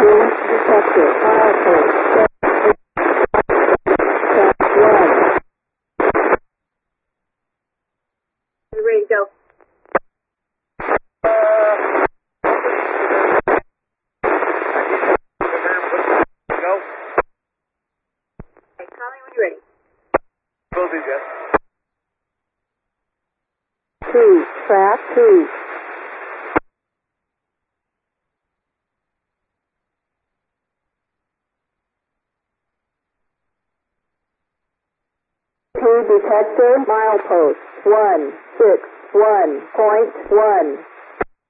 Wind detector. Milepost. Ready to go. Go. Okay, call me when you're ready. Will do, Jeff. 2, track 2. Detector, milepost 161.1.